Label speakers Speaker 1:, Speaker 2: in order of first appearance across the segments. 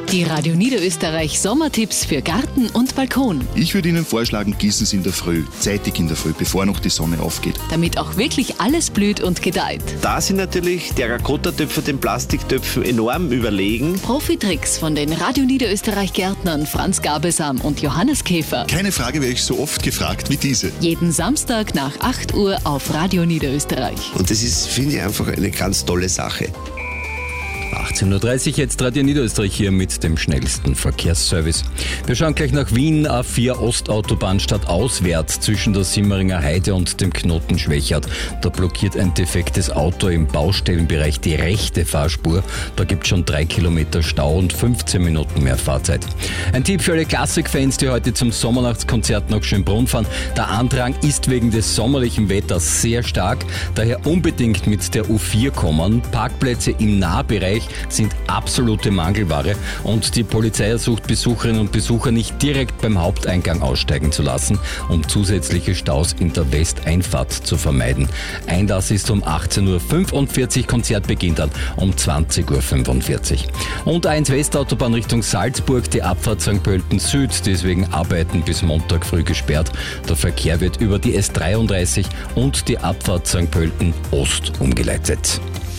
Speaker 1: Die Radio Niederösterreich Sommertipps für Garten und Balkon.
Speaker 2: Ich würde Ihnen vorschlagen, gießen Sie in der Früh, zeitig in der Früh, bevor noch die Sonne aufgeht.
Speaker 1: Damit auch wirklich alles blüht und gedeiht.
Speaker 3: Da sind natürlich Terrakotta-Töpfe den Plastiktöpfen enorm überlegen.
Speaker 1: Profitricks von den Radio Niederösterreich Gärtnern Franz Gabelsam und Johannes Käfer.
Speaker 2: Keine Frage werde ich so oft gefragt wie diese.
Speaker 1: Jeden Samstag nach 8 Uhr auf Radio Niederösterreich.
Speaker 3: Und das ist, finde ich, einfach eine ganz tolle Sache.
Speaker 4: 18.30 Uhr, jetzt Radio Niederösterreich hier mit dem schnellsten Verkehrsservice. Wir schauen gleich nach Wien, A4 Ostautobahn stadtauswärts zwischen der Simmeringer Heide und dem Knoten Schwächert. Da blockiert ein defektes Auto im Baustellenbereich die rechte Fahrspur. Da gibt es schon 3 Kilometer Stau und 15 Minuten mehr Fahrzeit. Ein Tipp für alle Klassikfans, die heute zum Sommernachtskonzert nach Schönbrunn fahren. Der Andrang ist wegen des sommerlichen Wetters sehr stark, daher unbedingt mit der U4 kommen. Parkplätze im Nahbereich sind absolute Mangelware und die Polizei ersucht Besucherinnen und Besucher nicht direkt beim Haupteingang aussteigen zu lassen, um zusätzliche Staus in der Westeinfahrt zu vermeiden. Einlass ist um 18.45 Uhr, Konzert beginnt dann um 20.45 Uhr. Und A1 Westautobahn Richtung Salzburg, die Abfahrt St. Pölten Süd, deswegen Arbeiten bis Montag früh gesperrt. Der Verkehr wird über die S33 und die Abfahrt St. Pölten Ost umgeleitet.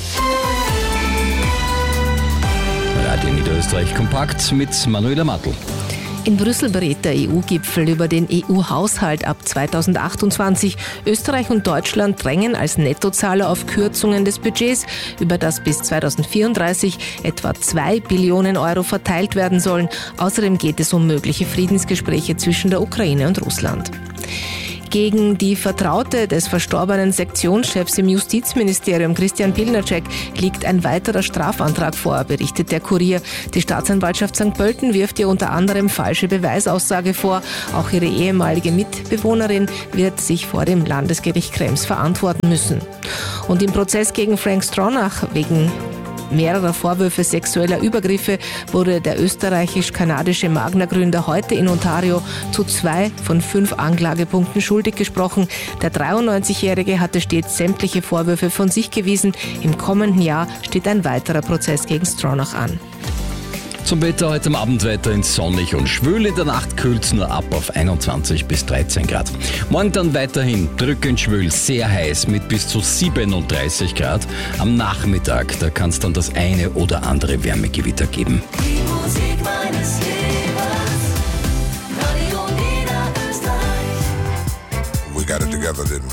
Speaker 4: Radio Niederösterreich kompakt mit Manuela Matl.
Speaker 5: In Brüssel berät der EU-Gipfel über den EU-Haushalt ab 2028. Österreich und Deutschland drängen als Nettozahler auf Kürzungen des Budgets, über das bis 2034 etwa 2 Billionen Euro verteilt werden sollen. Außerdem geht es um mögliche Friedensgespräche zwischen der Ukraine und Russland. Gegen die Vertraute des verstorbenen Sektionschefs im Justizministerium, Christian Pilnacek, liegt ein weiterer Strafantrag vor, berichtet der Kurier. Die Staatsanwaltschaft St. Pölten wirft ihr unter anderem falsche Beweisaussage vor. Auch ihre ehemalige Mitbewohnerin wird sich vor dem Landesgericht Krems verantworten müssen. Und im Prozess gegen Frank Stronach wegen mehrerer Vorwürfe sexueller Übergriffe wurde der österreichisch-kanadische Magna-Gründer heute in Ontario zu 2 von 5 Anklagepunkten schuldig gesprochen. Der 93-Jährige hatte stets sämtliche Vorwürfe von sich gewiesen. Im kommenden Jahr steht ein weiterer Prozess gegen Stronach an.
Speaker 4: Zum Wetter heute am Abend weiterhin sonnig und schwül. In der Nacht kühlt es nur ab auf 21 bis 13 Grad. Morgen dann weiterhin drückend schwül, sehr heiß mit bis zu 37 Grad. Am Nachmittag, da kann es dann das eine oder andere Wärmegewitter geben.
Speaker 6: Die Musik meines Lebens, Radio Niederösterreich.
Speaker 7: We got it together, didn't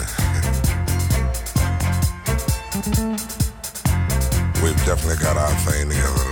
Speaker 7: we? We've definitely got our thing together.